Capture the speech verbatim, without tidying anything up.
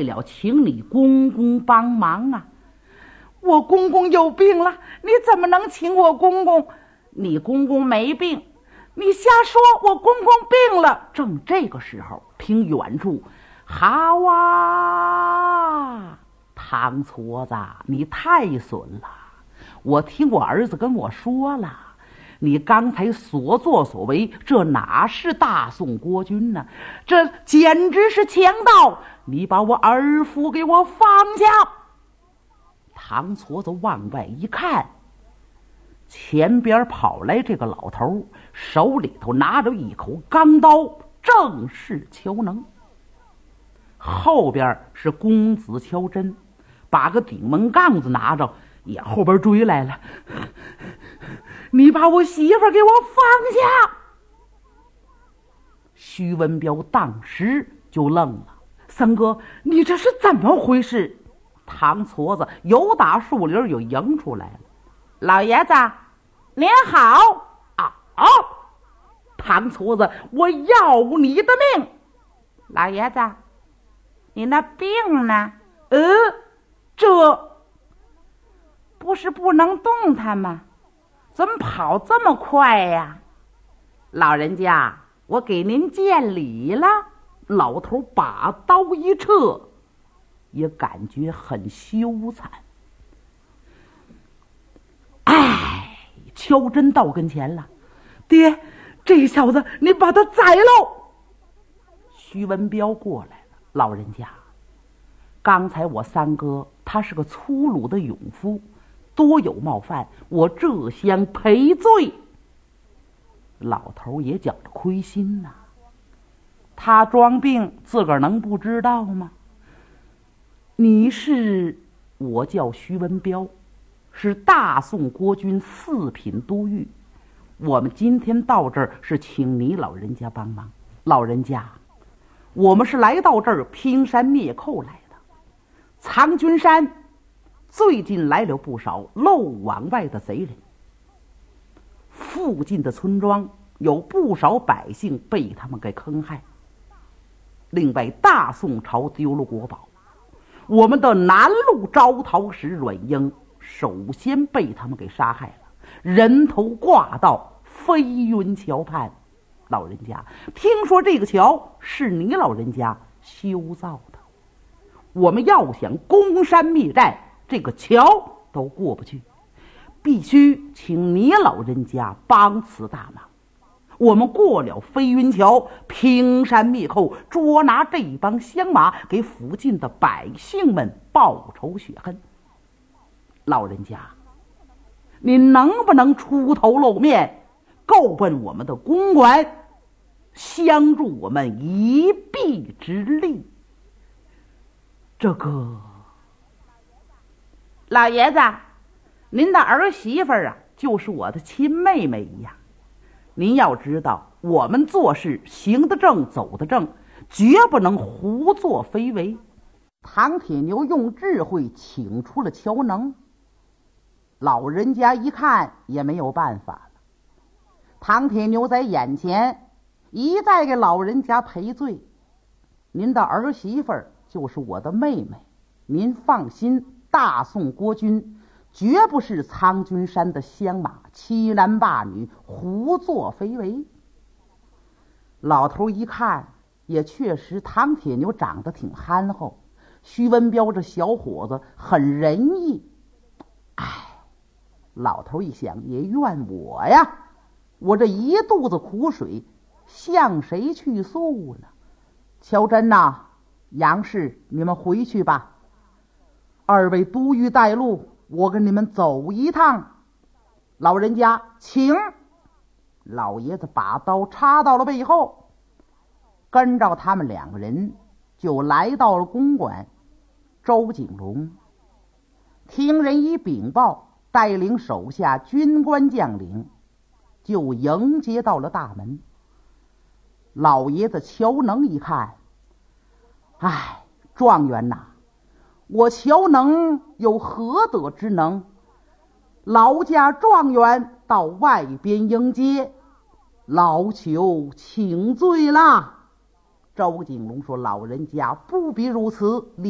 为了请你公公帮忙啊。 我公公有病了，你怎么能请我公公？ 你公公没病， 你瞎说，我公公病了。 正这个时候，听远处好啊，唐矬子，你太损了！我听我儿子跟我说了，你刚才所作所为，这哪是大宋国君呢？这简直是强盗！你把我儿夫给我放下！唐矬子往外一看，前边跑来这个老头，手里头拿着一口钢刀，正是乔能。后边是公子乔真，把个顶门杠子拿着，也后边追来了。你把我媳妇给我放下！徐文彪当时就愣了，三哥，你这是怎么回事？唐矬子由打树林又迎出来了。 老爷子您好啊啊！唐矬子，我要你的命！ 老爷子，你那病呢？ 呃，这不是不能动弹吗？怎么跑这么快呀？ 老人家，我给您见礼了。老头把刀一撤，也感觉很羞惭。哎，乔真到跟前了， 爹，这小子你把他宰喽！ 徐文彪过来了，老人家，刚才我三哥他是个粗鲁的勇夫，多有冒犯，我这厢赔罪。老头也觉着亏心呐、啊，他装病自个儿能不知道吗？你是，我叫徐文彪，是大宋国君四品都尉。我们今天到这儿是请你老人家帮忙。老人家，我们是来到这儿拼山灭寇来的。苍君山最近来了不少漏网外的贼人，附近的村庄有不少百姓被他们给坑害。另外，大宋朝丢了国宝，我们的南路招讨使阮英首先被他们给杀害了，人头挂到飞云桥畔。老人家，听说这个桥是你老人家修造的，我们要想攻山灭寨，这个桥都过不去，必须请你老人家帮此大忙。我们过了飞云桥，平山灭寇，捉拿这帮乡马，给附近的百姓们报仇雪恨。老人家，你能不能出头露面，够奔我们的公馆，相助我们一臂之力？这个老爷子，您的儿媳妇啊， 就是我的亲妹妹一样。您要知道，我们做事行得正走得正，绝不能胡作非为。唐铁牛用智慧请出了乔能，老人家一看也没有办法了。唐铁牛在眼前一再给老人家赔罪，您的儿媳妇就是我的妹妹，您放心，大宋国君绝不是苍君山的乡马，欺男霸女，胡作非为。老头一看，也确实唐铁牛长得挺憨厚，徐文彪这小伙子很仁义。哎，老头一想，也怨我呀，我这一肚子苦水向谁去诉呢？乔真呐，杨氏，你们回去吧，二位都尉带路，我跟你们走一趟。老人家请。老爷子把刀插到了背后，跟着他们两个人就来到了公馆。周景龙听人一禀报，带领手下军官将领就迎接到了大门。老爷子乔能一看，哎，状元呐，我乔能有何德之能？劳驾状元到外边迎接，劳求请罪啦。周景龙说：“老人家不必如此。”